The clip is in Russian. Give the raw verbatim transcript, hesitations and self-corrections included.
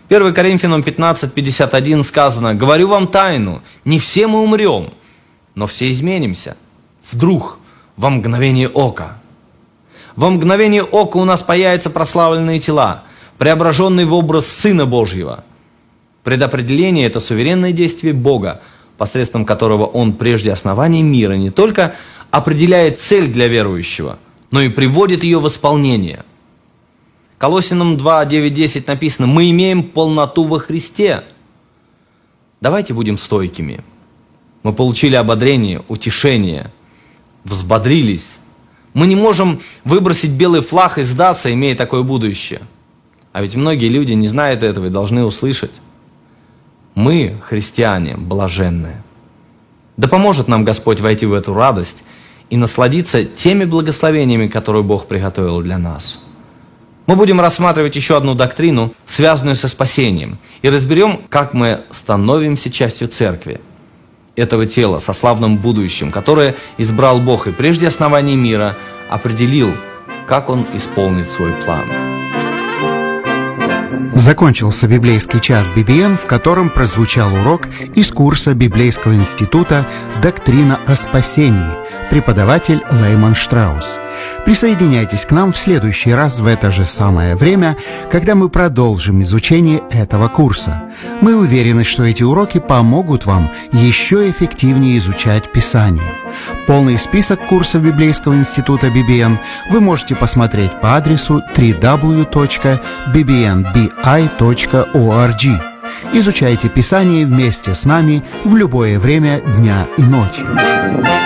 первое Коринфянам пятнадцать пятьдесят один сказано: «Говорю вам тайну, не все мы умрем, но все изменимся. Вдруг, во мгновение ока». Во мгновение ока у нас появятся прославленные тела, преображенные в образ Сына Божьего. Предопределение – это суверенное действие Бога, посредством которого Он прежде основания мира не только определяет цель для верующего, но и приводит ее в исполнение. Колоссянам два, девять, десять написано: «Мы имеем полноту во Христе». Давайте будем стойкими. Мы получили ободрение, утешение, взбодрились. Мы не можем выбросить белый флаг и сдаться, имея такое будущее. А ведь многие люди не знают этого и должны услышать. Мы, христиане, блаженные. Да поможет нам Господь войти в эту радость и насладиться теми благословениями, которые Бог приготовил для нас. Мы будем рассматривать еще одну доктрину, связанную со спасением, и разберем, как мы становимся частью церкви, этого тела со славным будущим, которое избрал Бог и прежде основания мира определил, как Он исполнит свой план. Закончился библейский час би би эн, в котором прозвучал урок из курса Библейского института «Доктрина о спасении», преподаватель Лейман Штраус. Присоединяйтесь к нам в следующий раз в это же самое время, когда мы продолжим изучение этого курса. Мы уверены, что эти уроки помогут вам еще эффективнее изучать Писание. Полный список курсов Библейского института би би эн вы можете посмотреть по адресу дабл ю дабл ю дабл ю точка би би эн би ай точка орг. Изучайте Писание вместе с нами в любое время дня и ночи.